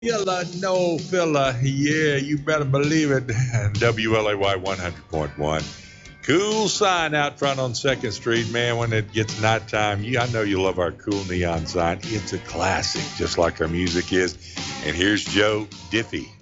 Yella, no fella. Yeah, you better believe it. WLAY 100.1. Cool sign out front on 2nd Street, man. When it gets nighttime, I know you love our cool neon sign. It's a classic, just like our music is. And here's Joe Diffie.